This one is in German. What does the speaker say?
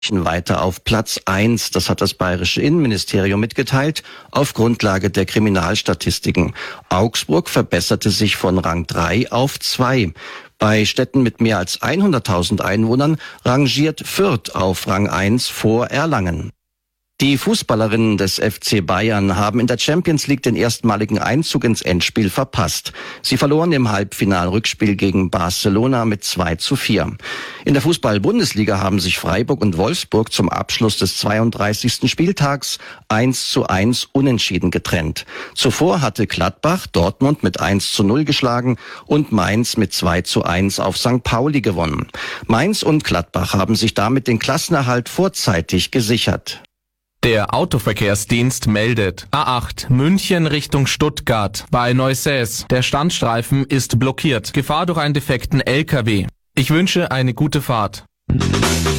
weiter auf Platz 1. Das hat das bayerische Innenministerium mitgeteilt, auf Grundlage der Kriminalstatistiken. Augsburg verbesserte sich von Rang 3 auf 2. Bei Städten mit mehr als 100.000 Einwohnern rangiert Fürth auf Rang 1 vor Erlangen. Die Fußballerinnen des FC Bayern haben in der Champions League den erstmaligen Einzug ins Endspiel verpasst. Sie verloren im Halbfinal-Rückspiel gegen Barcelona mit 2:4. In der Fußball-Bundesliga haben sich Freiburg und Wolfsburg zum Abschluss des 32. Spieltags 1:1 unentschieden getrennt. Zuvor hatte Gladbach Dortmund mit 1:0 geschlagen und Mainz mit 2:1 auf St. Pauli gewonnen. Mainz und Gladbach haben sich damit den Klassenerhalt vorzeitig gesichert. Der Autoverkehrsdienst meldet: A8 München Richtung Stuttgart bei Neusäß. Der Standstreifen ist blockiert. Gefahr durch einen defekten LKW. Ich wünsche eine gute Fahrt.